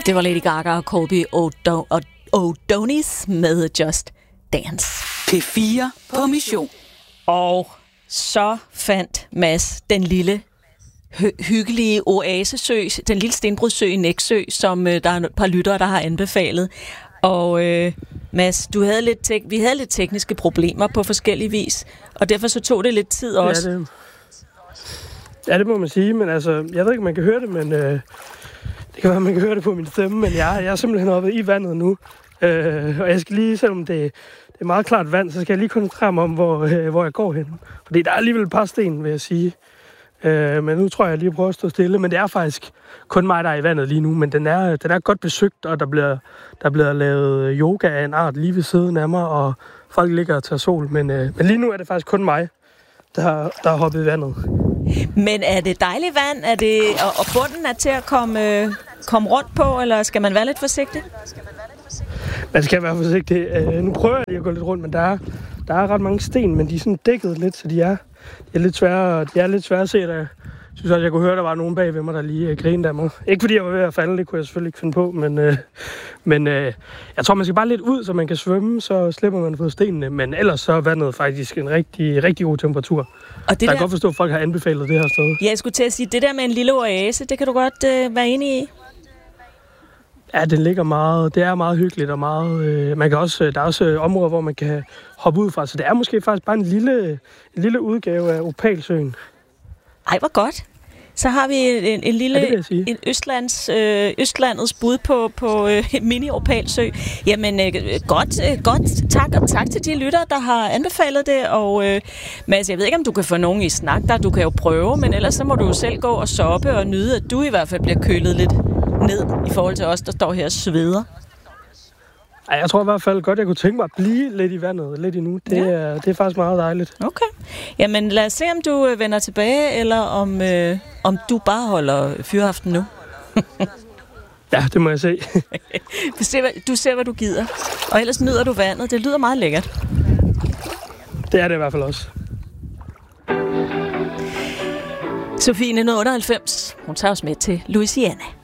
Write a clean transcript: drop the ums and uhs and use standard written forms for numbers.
Det var Lady Gaga og Colby O'Donis med Just Dance. P4 på mission. Og så fandt Mads den lille hyggelige oasesø, den lille stenbrudsø i Nexø, som der er et par lyttere, der har anbefalet. Og Mads, vi havde lidt tekniske problemer på forskellige vis, og derfor så tog det lidt tid også. Ja, det må man sige, men altså, jeg ved ikke, om man kan høre det, men det kan være, man kan høre det på min stemme, men jeg er simpelthen oppe i vandet nu, og jeg skal lige, selvom det er meget klart vand, så skal jeg lige koncentrere mig om, hvor jeg går hen. Fordi der er alligevel et par sten, vil jeg sige. Men nu tror jeg lige prøver at stå stille, men det er faktisk kun mig, der er i vandet lige nu, men den er godt besøgt, og der bliver lavet yoga af en art lige ved siden af mig, og folk ligger og tager sol, men lige nu er det faktisk kun mig, der har hoppet i vandet. Men er det dejligt vand, og bunden er til at komme rundt på, eller skal man være lidt forsigtig? Man skal være forsigtig. Nu prøver jeg lige at gå lidt rundt, men der er ret mange sten, men de er sådan dækket lidt, så de er lidt svære at se. Jeg synes også, jeg kunne høre, der var nogen bag ved mig, der lige grinede af mig. Ikke fordi jeg var ved at falde, det kunne jeg selvfølgelig ikke finde på, men jeg tror, man skal bare lidt ud, så man kan svømme, så slipper man på stenene. Men ellers så er vandet faktisk en rigtig, rigtig god temperatur. Og jeg kan godt forstå, at folk har anbefalet det her sted. Ja, jeg skulle til at sige, det der med en lille oase, det kan du godt være enig i? Ja, det er meget hyggeligt og meget. Man kan også, der er også områder, hvor man kan hoppe ud fra, så det er måske faktisk bare en lille udgave af Opalsøen. Ej, hvor godt. Så har vi en lille Østlandets bud på mini Opalsø. Jamen godt. Tak til de lyttere, der har anbefalet det. Og Mads, jeg ved ikke, om du kan få nogen i snak der. Du kan jo prøve, men ellers så må du jo selv gå og soppe og nyde, at du i hvert fald bliver kølet lidt ned i forhold til os, der står her og sveder. Ej, jeg tror i hvert fald godt, jeg kunne tænke mig at blive lidt i vandet lidt endnu. Det er faktisk meget dejligt. Okay. Jamen lad os se, om du vender tilbage, eller om du bare holder fyraften nu. Ja, det må jeg se. Du ser, hvad du gider. Og ellers nyder du vandet. Det lyder meget lækkert. Det er det i hvert fald også. Sofie 1998. Hun tager os med til Louisiana.